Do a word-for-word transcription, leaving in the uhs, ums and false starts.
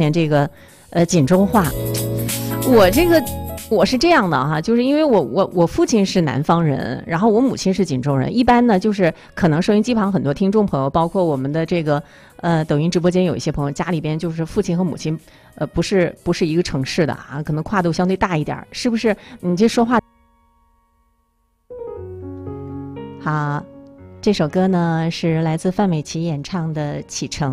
念这个呃锦州话。我这个我是这样的哈，就是因为我我我父亲是南方人，然后我母亲是锦州人。一般呢，就是可能收音机旁很多听众朋友，包括我们的这个呃抖音直播间有一些朋友，家里边就是父亲和母亲呃不是不是一个城市的啊，可能跨度相对大一点，是不是？你这说话好。这首歌呢是来自范玮琪演唱的《启程》。